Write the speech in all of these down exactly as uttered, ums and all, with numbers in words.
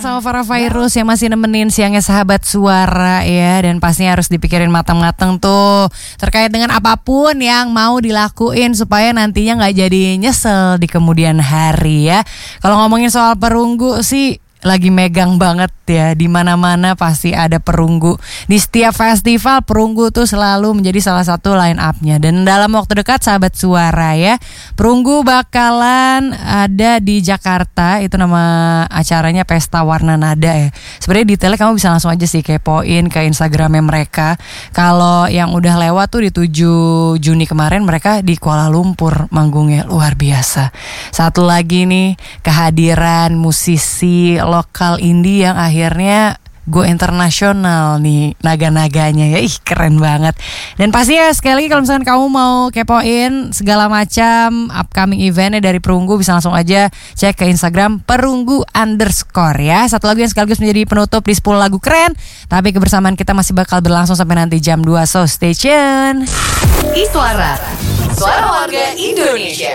sama Farah Fairuz yang masih nemenin siangnya Sahabat Suara ya. Dan pastinya harus dipikirin matang-matang tuh terkait dengan apapun yang mau dilakuin supaya nantinya gak jadi nyesel di kemudian hari ya. Kalau ngomongin soal perunggu sih lagi megang banget ya, di mana-mana pasti ada perunggu. Di setiap festival perunggu tuh selalu menjadi salah satu line up-nya. Dan dalam waktu dekat Sahabat Suara ya, perunggu bakalan ada di Jakarta. Itu nama acaranya Pesta Warna Nada ya. Sebenarnya detailnya kamu bisa langsung aja sih kepoin ke Instagramnya mereka. Kalau yang udah lewat tuh di tujuh Juni kemarin mereka di Kuala Lumpur manggungnya, luar biasa. Satu lagi nih kehadiran musisi lokal indie yang akhirnya go internasional nih naga-naganya ya. Ih keren banget. Dan pasti ya sekali lagi kalau misalkan kamu mau kepoin segala macam upcoming eventnya dari Perunggu, bisa langsung aja cek ke Instagram perunggu underscore ya. Satu lagu yang sekaligus menjadi penutup di sepuluh lagu keren, tapi kebersamaan kita masih bakal berlangsung sampai nanti jam dua, so stay tune. Iswara, suara warga Indonesia.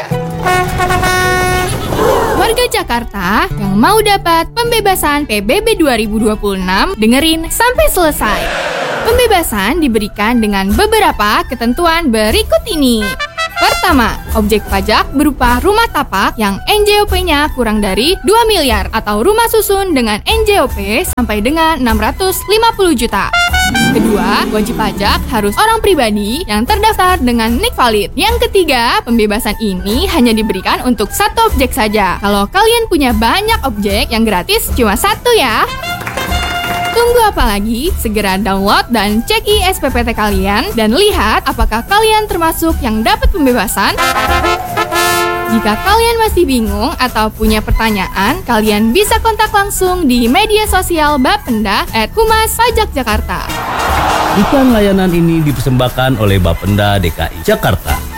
Warga Jakarta yang mau dapat pembebasan P B B dua ribu dua puluh enam, dengerin sampai selesai. Pembebasan diberikan dengan beberapa ketentuan berikut ini. Pertama, objek pajak berupa rumah tapak yang N J O P-nya kurang dari dua miliar atau rumah susun dengan N J O P sampai dengan enam ratus lima puluh juta. Kedua, wajib pajak harus orang pribadi yang terdaftar dengan nik valid. Yang ketiga, pembebasan ini hanya diberikan untuk satu objek saja. Kalau kalian punya banyak objek, yang gratis cuma satu ya. Tunggu apa lagi? Segera download dan cek I S P P T kalian dan lihat apakah kalian termasuk yang dapat pembebasan. Jika kalian masih bingung atau punya pertanyaan, kalian bisa kontak langsung di media sosial Bapenda at Humas Pajak Jakarta. Iklan layanan ini dipersembahkan oleh Bapenda D K I Jakarta.